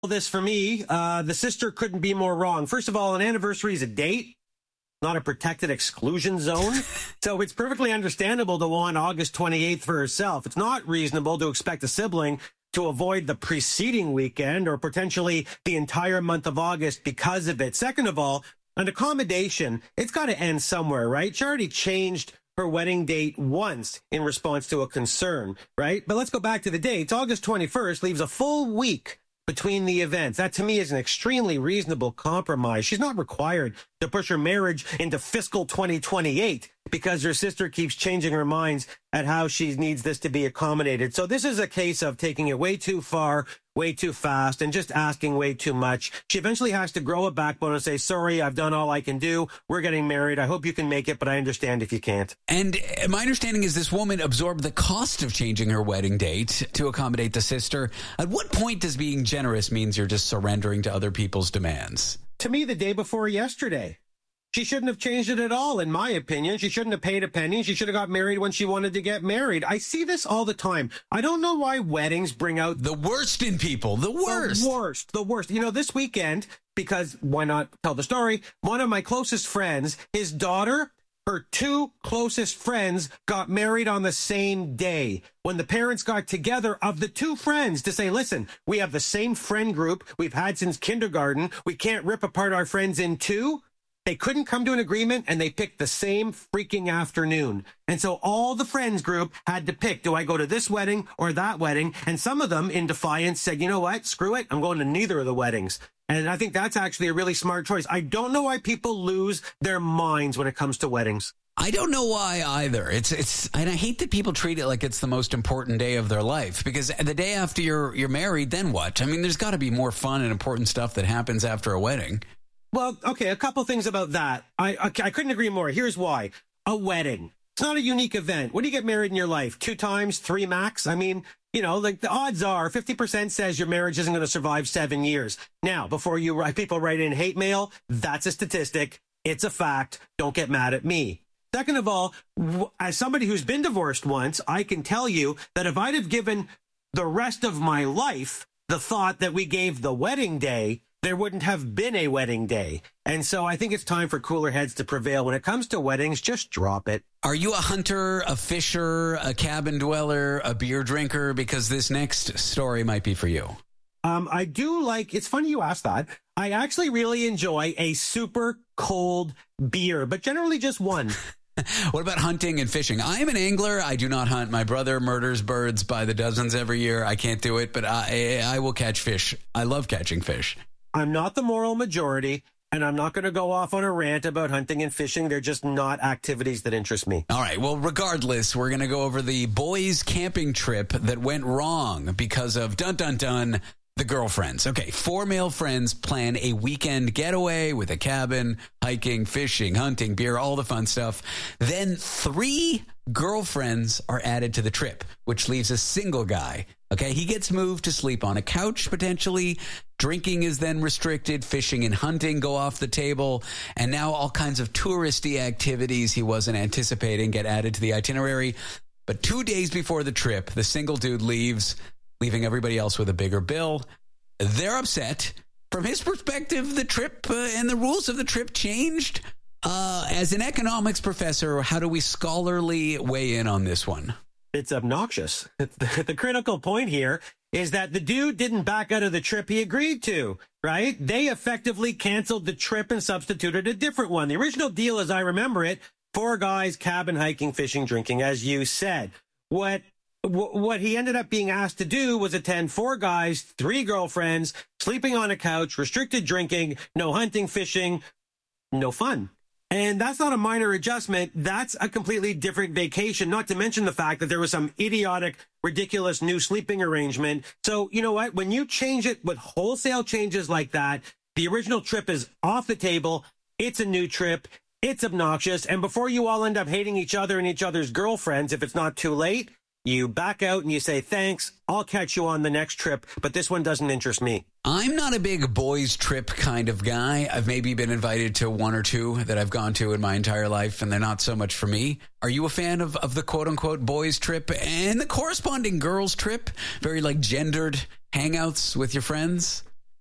This for me, the sister couldn't be more wrong. First of all, an anniversary is a date, not a protected exclusion zone. So it's perfectly understandable to want August 28th for herself. It's not reasonable to expect a sibling to avoid the preceding weekend or potentially the entire month of August because of it. Second of all, an accommodation, it's got to end somewhere, right? She already changed her wedding date once in response to a concern, right? But let's go back to the dates. August 21st leaves a full week between the events. That to me is an extremely reasonable compromise. She's not required to push her marriage into fiscal 2028 because her sister keeps changing her minds at how she needs this to be accommodated. So this is a case of taking it way too far, way too fast, and just asking way too much. She eventually has to grow a backbone and say, sorry, I've done all I can do. We're getting married. I hope you can make it, but I understand if you can't. And my understanding is this woman absorbed the cost of changing her wedding date to accommodate the sister. At what point does being generous means you're just surrendering to other people's demands? To me, the day before yesterday. She shouldn't have changed it at all, in my opinion. She shouldn't have paid a penny. She should have got married when she wanted to get married. I see this all the time. I don't know why weddings bring out the worst in people. The worst. The worst. You know, this weekend, because why not tell the story? One of my closest friends, his daughter, her two closest friends got married on the same day. When the parents got together of the two friends to say, listen, we have the same friend group we've had since kindergarten. We can't rip apart our friends in two. They couldn't come to an agreement, and they picked the same freaking afternoon. And so all the friends group had to pick, do I go to this wedding or that wedding? And some of them, in defiance, said, you know what? Screw it. I'm going to neither of the weddings. And I think that's actually a really smart choice. I don't know why people lose their minds when it comes to weddings. I don't know why either. And I hate that people treat it like it's the most important day of their life, because the day after you're married, then what? I mean, there's got to be more fun and important stuff that happens after a wedding. Well, okay, a couple things about that. I couldn't agree more. Here's why. A wedding. It's not a unique event. When do you get married in your life? 2 times, 3 max? I mean, you know, like the odds are 50% says your marriage isn't going to survive 7 years. Now, before people write in hate mail, that's a statistic. It's a fact. Don't get mad at me. Second of all, as somebody who's been divorced once, I can tell you that if I'd have given the rest of my life the thought that we gave the wedding day, there wouldn't have been a wedding day. And so I think it's time for cooler heads to prevail. When it comes to weddings, just drop it. Are you a hunter, a fisher, a cabin dweller, a beer drinker? Because this next story might be for you. I do like, it's funny you asked that. I actually really enjoy a super cold beer, but generally just one. What about hunting and fishing? I am an angler. I do not hunt. My brother murders birds by the dozens every year. I can't do it, but I will catch fish. I love catching fish. I'm not the moral majority, and I'm not going to go off on a rant about hunting and fishing. They're just not activities that interest me. All right. Well, regardless, we're going to go over the boys' camping trip that went wrong because of dun-dun-dun, the girlfriends. Okay, 4 male friends plan a weekend getaway with a cabin, hiking, fishing, hunting, beer, all the fun stuff. Then 3 girlfriends are added to the trip, which leaves a single guy. Okay, he gets moved to sleep on a couch, potentially. Drinking is then restricted. Fishing and hunting go off the table. And now all kinds of touristy activities he wasn't anticipating get added to the itinerary. But 2 days before the trip, the single dude leaves, leaving everybody else with a bigger bill. They're upset. From his perspective, the trip and the rules of the trip changed. As an economics professor, how do we scholarly weigh in on this one? It's obnoxious. The critical point here is that the dude didn't back out of the trip he agreed to, right? They effectively canceled the trip and substituted a different one. The original deal, as I remember it, 4 guys, cabin, hiking, fishing, drinking, as you said. What he ended up being asked to do was attend 4 guys, 3 girlfriends, sleeping on a couch, restricted drinking, no hunting, fishing, no fun. And that's not a minor adjustment. That's a completely different vacation, not to mention the fact that there was some idiotic, ridiculous new sleeping arrangement. So, you know what? When you change it with wholesale changes like that, the original trip is off the table. It's a new trip. It's obnoxious. And before you all end up hating each other and each other's girlfriends, if it's not too late, you back out and you say, thanks, I'll catch you on the next trip, but this one doesn't interest me. I'm not a big boys trip kind of guy. I've maybe been invited to 1 or 2 that I've gone to in my entire life, and they're not so much for me. Are you a fan of the quote-unquote boys trip and the corresponding girls trip? Very like gendered hangouts with your friends?